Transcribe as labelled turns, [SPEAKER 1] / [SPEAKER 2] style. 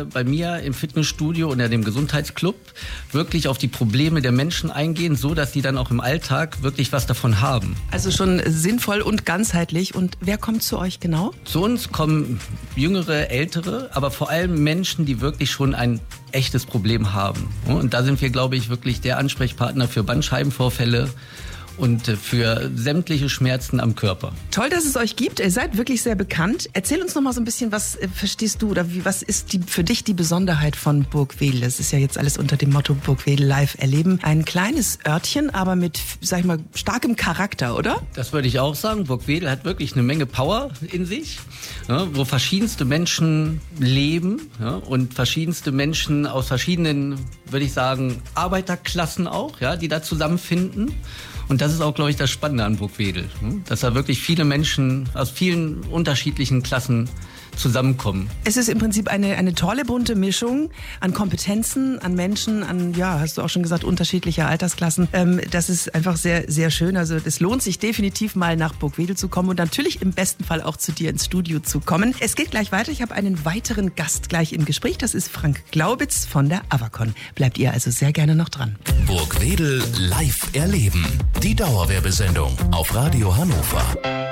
[SPEAKER 1] wir bei mir im Fitnessstudio und in dem Gesundheitsclub wirklich auf die Probleme der Menschen eingehen, so dass sie dann auch im Alltag wirklich was davon haben.
[SPEAKER 2] Also schon sinnvoll und ganzheitlich. Und wer kommt zu euch genau?
[SPEAKER 1] Zu uns kommen Jüngere, Ältere, aber vor allem Menschen, die wirklich schon ein echtes Problem haben. Und da sind wir, glaube ich, wirklich der Ansprechpartner für Bandscheibenvorfälle und für sämtliche Schmerzen am Körper.
[SPEAKER 2] Toll, dass es euch gibt. Ihr seid wirklich sehr bekannt. Erzähl uns noch mal so ein bisschen, was verstehst du oder was ist für dich die Besonderheit von Burgwedel? Das ist ja jetzt alles unter dem Motto Burgwedel live erleben. Ein kleines Örtchen, aber mit, sag ich mal, starkem Charakter, oder?
[SPEAKER 1] Das würde ich auch sagen. Burgwedel hat wirklich eine Menge Power in sich, ja, wo verschiedenste Menschen leben, ja, und verschiedenste Menschen aus verschiedenen, würde ich sagen, Arbeiterklassen auch, ja, die da zusammenfinden. Und das ist auch, glaube ich, das Spannende an Burgwedel, dass da wirklich viele Menschen aus vielen unterschiedlichen Klassen zusammenkommen.
[SPEAKER 2] Es ist im Prinzip eine tolle bunte Mischung an Kompetenzen, an Menschen, an, ja, hast du auch schon gesagt, unterschiedliche Altersklassen. Das ist einfach sehr, sehr schön. Also es lohnt sich definitiv mal nach Burgwedel zu kommen und natürlich im besten Fall auch zu dir ins Studio zu kommen. Es geht gleich weiter. Ich habe einen weiteren Gast gleich im Gespräch. Das ist Frank Glaubitz von der Avacon. Bleibt ihr also sehr gerne noch dran.
[SPEAKER 3] Burgwedel live erleben. Die Dauerwerbesendung auf Radio Hannover.